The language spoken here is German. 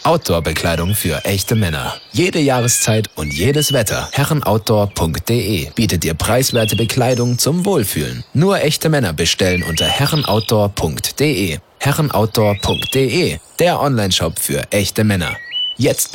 Outdoor-Bekleidung für echte Männer. Jede Jahreszeit und jedes Wetter. herrenoutdoor.de bietet dir preiswerte Bekleidung zum Wohlfühlen. Nur echte Männer bestellen unter herrenoutdoor.de. herrenoutdoor.de, der Onlineshop für echte Männer. Jetzt